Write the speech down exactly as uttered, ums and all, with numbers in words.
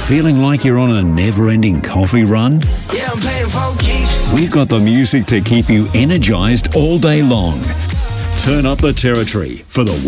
Feeling like you're on a never-ending coffee run? Yeah, I'm playing for keeps. We've got the music to keep you energized all day long. Turn up the territory for the